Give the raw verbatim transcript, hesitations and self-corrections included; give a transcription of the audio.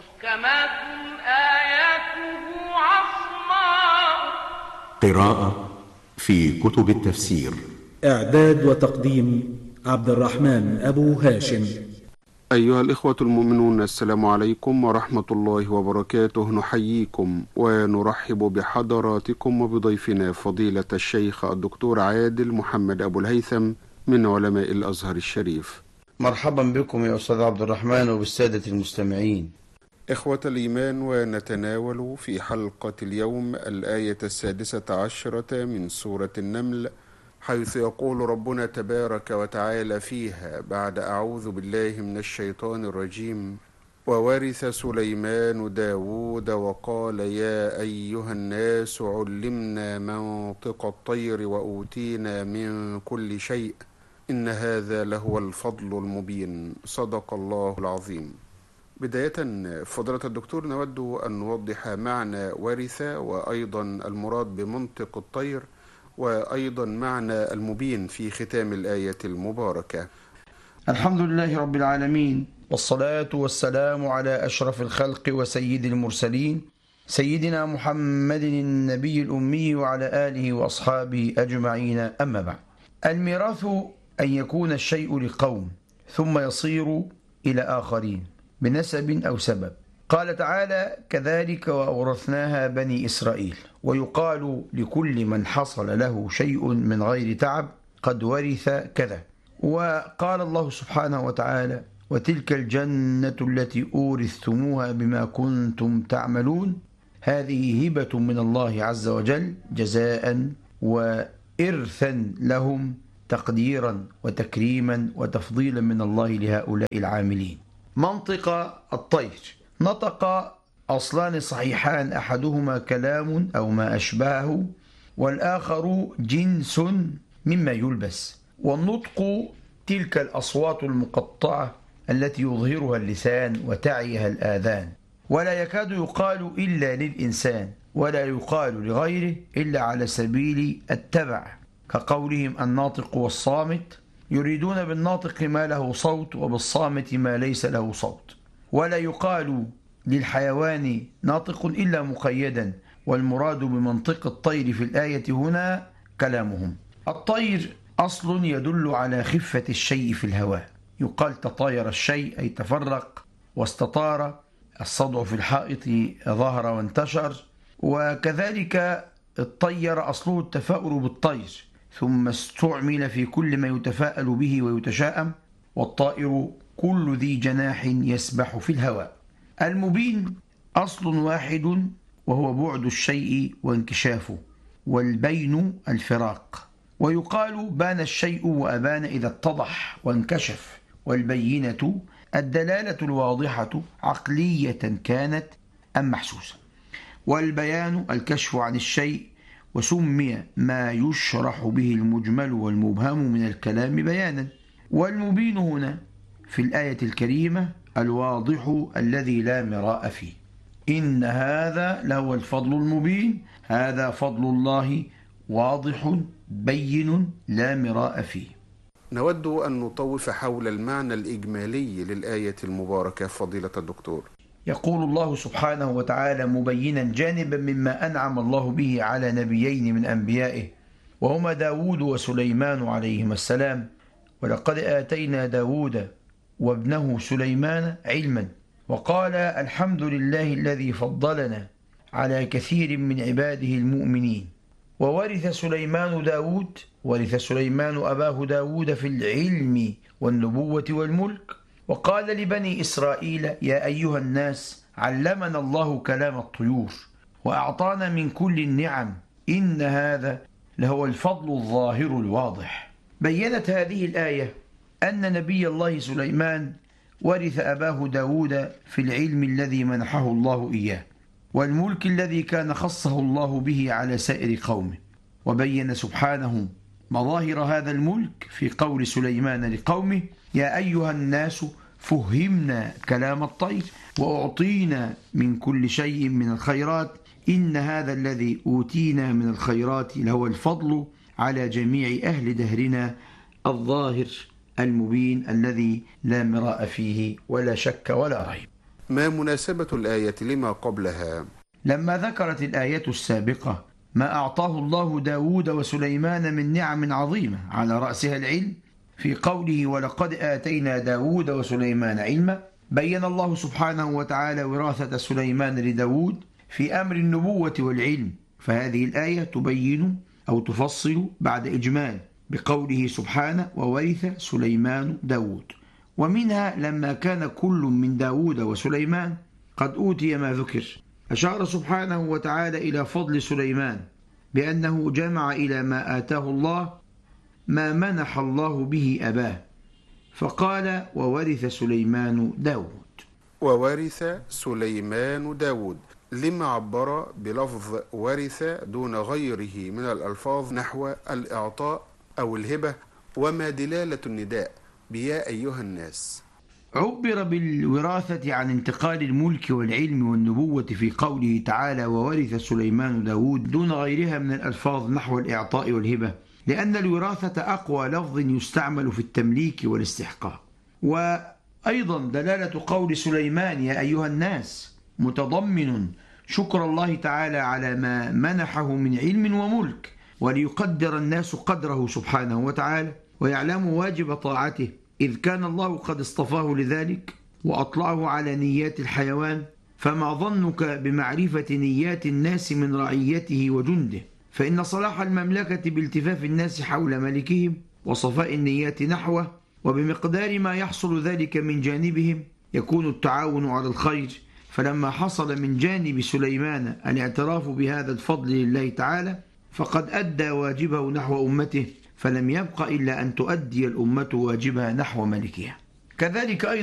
محكمات آياته عصماء. قراءة في كتب التفسير. إعداد وتقديم عبد الرحمن أبو هاشم. أيها الإخوة المؤمنون، السلام عليكم ورحمة الله وبركاته. نحييكم ونرحب بحضراتكم وبضيفنا فضيلة الشيخ الدكتور عادل محمد أبو الهيثم من علماء الأزهر الشريف. مرحبا بكم يا أستاذ عبد الرحمن وبالسادة المستمعين. إخوة الإيمان، ونتناول في حلقة اليوم الآية السادسة عشرة من سورة النمل، حيث يقول ربنا تبارك وتعالى فيها بعد أعوذ بالله من الشيطان الرجيم: وورث سليمان داود وقال يا أيها الناس علمنا منطق الطير وأوتينا من كل شيء إن هذا لهو الفضل المبين. صدق الله العظيم. بداية فضيلة الدكتور، نود أن نوضح معنى ورث، وأيضا المراد بمنطق الطير، وأيضا معنى المبين في ختام الآية المباركة. الحمد لله رب العالمين، والصلاة والسلام على أشرف الخلق وسيد المرسلين سيدنا محمد النبي الأمي وعلى آله وأصحابه أجمعين. أما بعد، الميراث أن يكون الشيء لقوم ثم يصير إلى آخرين بنسب أو سبب. قال تعالى: كذلك وأورثناها بني إسرائيل. ويقال لكل من حصل له شيء من غير تعب قد ورث كذا. وقال الله سبحانه وتعالى: وتلك الجنة التي أورثتموها بما كنتم تعملون. هذه هبة من الله عز وجل جزاء وإرثا لهم، تقديرا وتكريما وتفضيلا من الله لهؤلاء العاملين. منطق الطير. نطق أصلان صحيحان، أحدهما كلام أو ما أشبهه، والآخر جنس مما يلبس. والنطق تلك الأصوات المقطعة التي يظهرها اللسان وتعيها الآذان، ولا يكاد يقال إلا للإنسان، ولا يقال لغيره إلا على سبيل التبع، كقولهم الناطق والصامت. يريدون بالناطق ما له صوت وبالصامت ما ليس له صوت. ولا يقال للحيوان ناطق إلا مقيدا، والمراد بمنطق الطير في الآية هنا كلامهم. الطير أصل يدل على خفة الشيء في الهواء، يقال تطاير الشيء أي تفرق واستطار. الصدع في الحائط ظهر وانتشر. وكذلك الطير أصله التفاؤل بالطير، ثم استعمل في كل ما يتفاءل به ويتشاءم. والطائر كل ذي جناح يسبح في الهواء. المبين أصل واحد وهو بعد الشيء وانكشافه، والبين الفراق. ويقال بان الشيء وأبان إذا اتضح وانكشف. والبينة الدلالة الواضحة عقلية كانت أم محسوسة. والبيان الكشف عن الشيء، وسمي ما يشرح به المجمل والمبهم من الكلام بيانا. والمبين هنا في الآية الكريمة الواضح الذي لا مراء فيه. إن هذا لهو الفضل المبين. هذا فضل الله واضح بين لا مراء فيه. نود أن نطوف حول المعنى الإجمالي للآية المباركة فضيلة الدكتور. يقول الله سبحانه وتعالى مبينا جانبا مما أنعم الله به على نبيين من أنبيائه، وهما داود وسليمان عليهما السلام: ولقد آتينا داود وابنه سليمان علما. وقال: الحمد لله الذي فضلنا على كثير من عباده المؤمنين. وورث سليمان داود، ورث سليمان أباه داود في العلم والنبوة والملك. وقال لبني إسرائيل: يا أيها الناس علمنا الله كلام الطيور وأعطانا من كل النعم إن هذا لهو الفضل الظاهر الواضح. بيّنت هذه الآية أن نبي الله سليمان ورث أباه داود في العلم الذي منحه الله إياه، والملك الذي كان خصه الله به على سائر قومه. وبين سبحانه مظاهر هذا الملك في قول سليمان لقومه: يا أيها الناس فهمنا كلام الطير وأعطينا من كل شيء من الخيرات إن هذا الذي أوتينا من الخيرات لهو الفضل على جميع أهل دهرنا الظاهر المبين الذي لا مراء فيه ولا شك ولا ريب. ما مناسبة الآية لما قبلها؟ لما ذكرت الآية السابقة ما أعطاه الله داود وسليمان من نعم عظيمة على رأسها العلم في قوله ولقد آتينا داود وسليمان علما، بين الله سبحانه وتعالى وراثة سليمان لداود في أمر النبوة والعلم، فهذه الآية تبين أو تفصل بعد إجمال بقوله سبحانه وورث سليمان داود. ومنها لما كان كل من داود وسليمان قد أوتي ما ذكر، أشار سبحانه وتعالى إلى فضل سليمان بأنه جمع إلى ما آتاه الله ما منح الله به أباه، فقال وورث سليمان داود. وورث سليمان داود، لما عبر بلفظ ورث دون غيره من الألفاظ نحو الإعطاء أو الهبة، وما دلالة النداء بيا أيها الناس؟ عبر بالوراثة عن انتقال الملك والعلم والنبوة في قوله تعالى وورث سليمان داود دون غيرها من الألفاظ نحو الإعطاء والهبة، لأن الوراثة أقوى لفظ يستعمل في التمليك والاستحقاق. وأيضا دلالة قول سليمان يا أيها الناس متضمن شكر الله تعالى على ما منحه من علم وملك، وليقدر الناس قدره سبحانه وتعالى ويعلموا واجب طاعته، إذ كان الله قد اصطفاه لذلك وأطلعه على نيات الحيوان، فما ظنك بمعرفة نيات الناس من رعيته وجنده؟ فإن صلاح المملكة بالتفاف الناس حول ملكهم وصفاء النيات نحوه، وبمقدار ما يحصل ذلك من جانبهم يكون التعاون على الخير. فلما حصل من جانب سليمان الاعتراف بهذا الفضل لله تعالى فقد أدى واجبه نحو أمته، فلم يبق إلا أن تؤدي الأمة واجبها نحو ملكها. كذلك أيضا